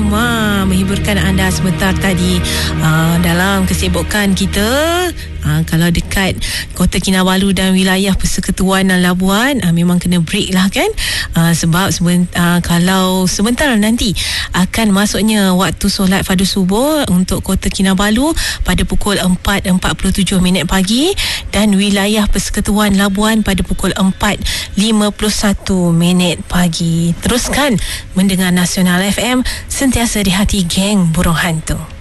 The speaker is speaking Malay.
FM menghiburkan anda sebentar tadi dalam kesibukan kita. Kalau dekat Kota Kinabalu dan wilayah Persekutuan dan Labuan, memang kena break lah kan, sebab kalau sebentar nanti akan masuknya waktu solat fardu subuh untuk Kota Kinabalu pada pukul 4.47 pagi dan wilayah Persekutuan Labuan pada pukul 4.51 pagi. Teruskan mendengar Nasional FM, sentiasa di hati geng burung hantu.